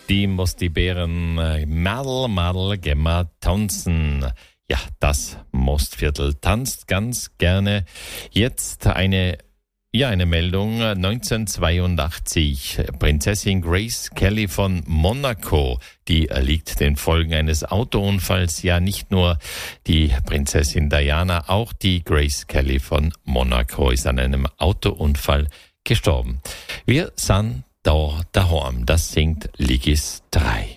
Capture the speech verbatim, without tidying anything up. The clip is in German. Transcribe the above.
Die muss die Bären äh, Madel, Madel, Gemma tanzen. Ja, das Mostviertel tanzt ganz gerne. Jetzt eine Ja, eine Meldung. neunzehnhundertzweiundachtzig. Prinzessin Grace Kelly von Monaco, die erliegt den Folgen eines Autounfalls. Ja, nicht nur die Prinzessin Diana, auch die Grace Kelly von Monaco ist an einem Autounfall gestorben. Wir sind da daheim. Das singt Ligis drei.